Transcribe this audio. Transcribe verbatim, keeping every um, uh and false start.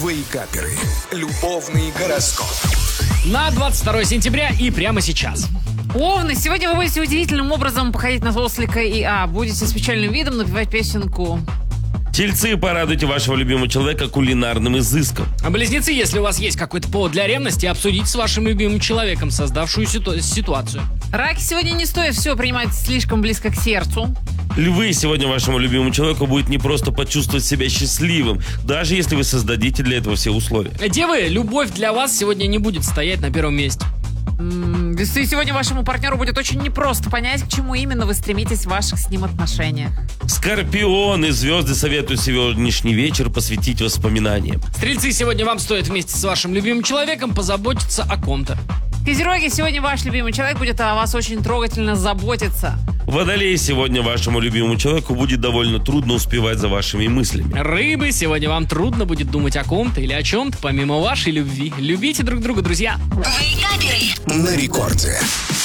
Вейкаперы. Любовный гороскоп. На двадцать второе сентября и прямо сейчас. Овны, сегодня вы будете удивительным образом походить на ослика и а, будете с печальным видом напевать песенку. Тельцы, порадуйте вашего любимого человека кулинарным изыском. А близнецы, если у вас есть какой-то повод для ревности, обсудите с вашим любимым человеком создавшую ситу- ситуацию. Раки, сегодня не стоит все принимать слишком близко к сердцу. Львы, сегодня вашему любимому человеку будет не просто почувствовать себя счастливым, даже если вы создадите для этого все условия. Девы, любовь для вас сегодня не будет стоять на первом месте. М-м, Весы, сегодня вашему партнеру будет очень непросто понять, к чему именно вы стремитесь в ваших с ним отношениях. Скорпионы, звезды советуют сегодняшний вечер посвятить воспоминаниям. Стрельцы, сегодня вам стоит вместе с вашим любимым человеком позаботиться о ком-то. Козероги, сегодня ваш любимый человек будет о вас очень трогательно заботиться. Водолеи, сегодня вашему любимому человеку будет довольно трудно успевать за вашими мыслями. Рыбы, сегодня вам трудно будет думать о ком-то или о чем-то помимо вашей любви. Любите друг друга, друзья. На рекорде.